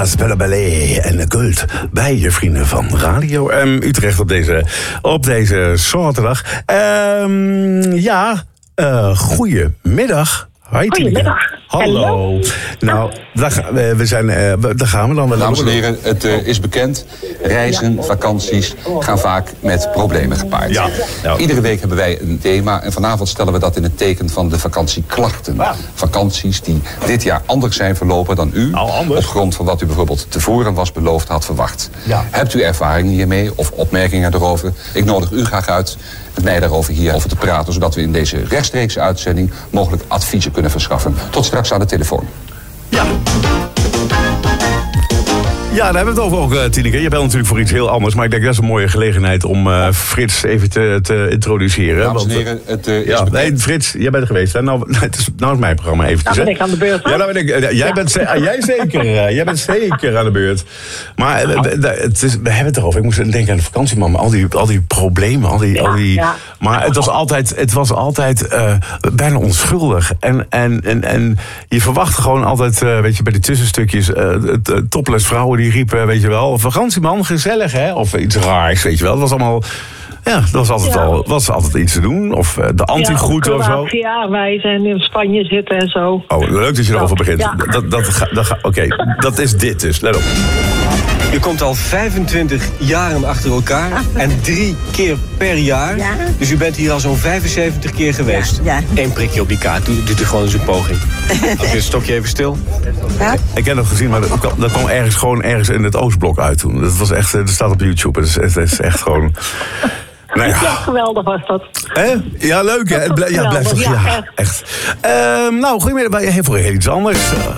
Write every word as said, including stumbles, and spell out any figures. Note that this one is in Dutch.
Spelle Ballet en Cult bij je vrienden van Radio M Utrecht op deze, op deze zaterdag. Um, ja, uh, goedemiddag. Hoi, Goedemiddag. Hallo. Hallo. Nou, daar, we zijn, uh, daar gaan we dan wel. Dames en heren, het uh, is bekend. Reizen, vakanties gaan vaak met problemen gepaard. Ja. Ja. Iedere week hebben wij een thema en vanavond stellen we dat in het teken van de vakantieklachten. Ja. Vakanties die dit jaar anders zijn verlopen dan u, nou, anders. op grond van wat u bijvoorbeeld tevoren was beloofd had verwacht. Ja. Hebt u ervaringen hiermee of opmerkingen erover? Ik nodig u graag uit met mij daarover hier over te praten, zodat we in deze rechtstreekse uitzending mogelijk adviezen kunnen verschaffen. Tot straks aan de telefoon. Ja. Ja, daar hebben we het over ook, uh, Tineke. Je bent natuurlijk voor iets heel anders. Maar ik denk dat is een mooie gelegenheid om uh, Frits even te, te introduceren. Dames en want, heren, het uh, is ja, bekend. nee, Frits, jij bent er geweest. Hè? Nou, het is, nou is mijn programma eventjes. Nou ben ik aan de beurt. Hoor. Ja, nou ben ik, uh, jij, ja. bent, uh, jij zeker. Uh, jij bent zeker aan de beurt. Maar uh, het is, we hebben het erover. Ik moest denken aan de vakantieman. Maar al die, al die problemen. Al die, Ja, al die, ja. Maar het was altijd, het was altijd uh, bijna onschuldig. En, en, en, en je verwacht gewoon altijd, uh, weet je, bij die tussenstukjes, uh, uh, topless vrouwen die riepen, weet je wel, vakantieman, gezellig, hè? Of iets raars, weet je wel. Het was allemaal, ja, dat was altijd, Ja. al, was altijd iets te doen. Of uh, de antigroet ja, of zo. Ja, wijzen en in Spanje zitten en zo. Oh, leuk dat je erover begint. Ja. Dat, dat, ga- dat, ga- Oké, okay. Dat is dit dus. Let op. Je komt al vijfentwintig jaren achter elkaar en drie keer per jaar. Ja. Dus u bent hier al zo'n vijfenzeventig keer geweest. Ja, ja. Eén prikje op die kaart, doet, doet u gewoon eens een poging. Oké, stokje even stil. Ja? Ik heb het gezien, maar dat kwam, dat kwam ergens gewoon ergens in het Oostblok uit toen. Dat was echt, dat staat op YouTube. Het is, het is echt gewoon. Nou ja. Ja, geweldig was dat. Hè? Ja, leuk hè? Het blij- ja, blijft toch. Ja, Ja, echt. Ehm, nou, goedemiddag. Heel veel heel iets anders.